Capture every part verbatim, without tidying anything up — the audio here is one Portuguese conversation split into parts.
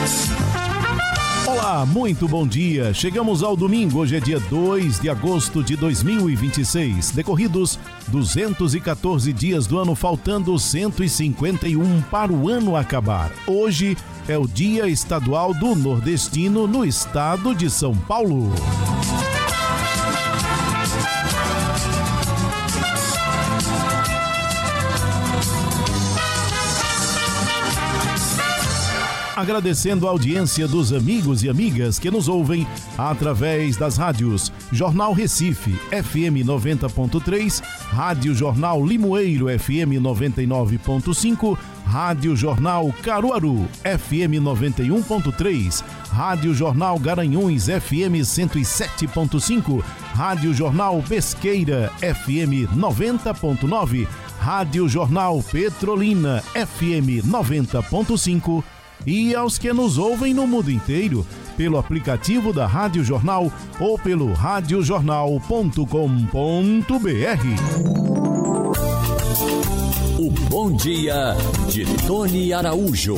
Olá, muito bom dia. Chegamos ao domingo, hoje é dia dois de agosto de dois mil e vinte e seis. Decorridos duzentos e quatorze dias do ano, faltando cento e cinquenta e um para o ano acabar. Hoje é o Dia Estadual do Nordestino no estado de São Paulo. Agradecendo a audiência dos amigos e amigas que nos ouvem através das rádios Jornal Recife, F M noventa ponto três, Rádio Jornal Limoeiro, F M noventa e nove ponto cinco, Rádio Jornal Caruaru, F M noventa e um ponto três, Rádio Jornal Garanhuns, F M cento e sete ponto cinco, Rádio Jornal Pesqueira, F M noventa ponto nove, Rádio Jornal Petrolina, F M noventa ponto cinco, e aos que nos ouvem no mundo inteiro, pelo aplicativo da Rádio Jornal ou pelo rádio jornal ponto com ponto b r. O Bom Dia de Tony Araújo.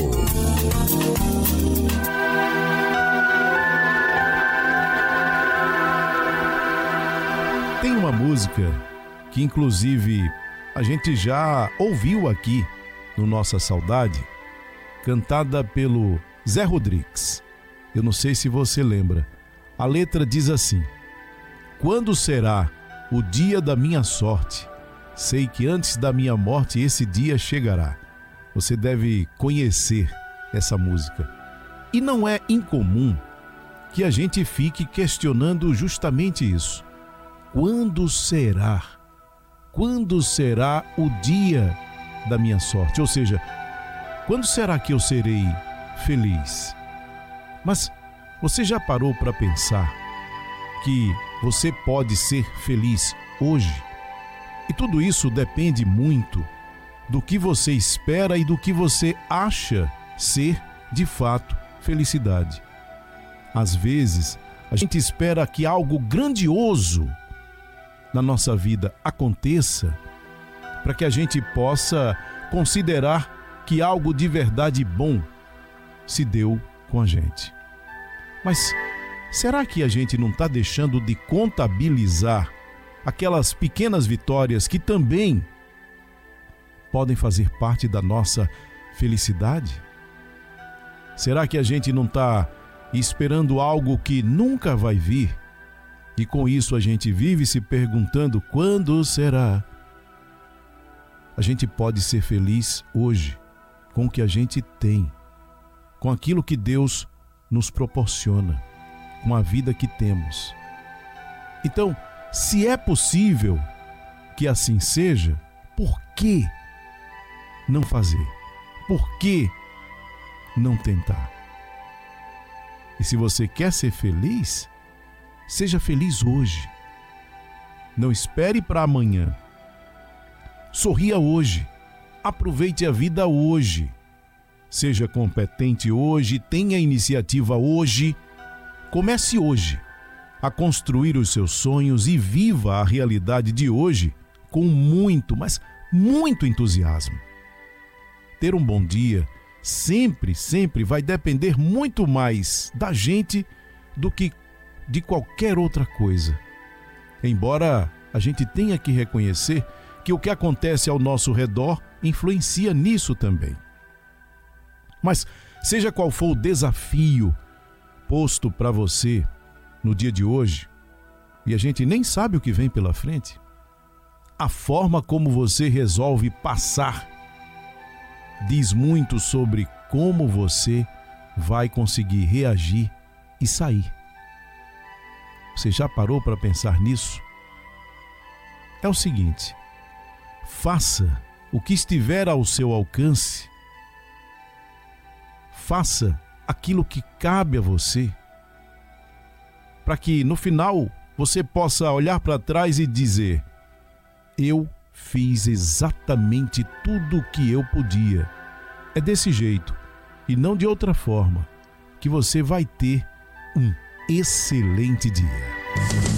Tem uma música que inclusive a gente já ouviu aqui no Nossa Saudade, cantada pelo Zé Rodrigues. Eu não sei se você lembra. A letra diz assim: quando será o dia da minha sorte? Sei que antes da minha morte esse dia chegará. Você deve conhecer essa música. E não é incomum que a gente fique questionando justamente isso. Quando será? Quando será o dia da minha sorte? Ou seja, quando será que eu serei feliz? Mas você já parou para pensar que você pode ser feliz hoje? E tudo isso depende muito do que você espera e do que você acha ser, de fato, felicidade. Às vezes, a gente espera que algo grandioso na nossa vida aconteça para que a gente possa considerar que algo de verdade bom se deu com a gente. Mas será que a gente não está deixando de contabilizar aquelas pequenas vitórias que também podem fazer parte da nossa felicidade? Será que a gente não está esperando algo que nunca vai vir? E com isso a gente vive se perguntando quando será? A gente pode ser feliz hoje, com o que a gente tem, com aquilo que Deus nos proporciona, com a vida que temos. Então, se é possível que assim seja, por que não fazer? Por que não tentar? E se você quer ser feliz, seja feliz hoje. Não espere para amanhã. Sorria hoje. Aproveite a vida hoje. Seja competente hoje, tenha iniciativa hoje. Comece hoje a construir os seus sonhos e viva a realidade de hoje com muito, mas muito entusiasmo. Ter um bom dia sempre, sempre vai depender muito mais da gente do que de qualquer outra coisa. Embora a gente tenha que reconhecer que o que acontece ao nosso redor influencia nisso também. Mas seja qual for o desafio posto para você no dia de hoje, e a gente nem sabe o que vem pela frente, a forma como você resolve passar diz muito sobre como você vai conseguir reagir e sair. Você já parou para pensar nisso? É o seguinte: faça o que estiver ao seu alcance. Faça aquilo que cabe a você, para que no final você possa olhar para trás e dizer: eu fiz exatamente tudo o que eu podia. É desse jeito e não de outra forma que você vai ter um excelente dia.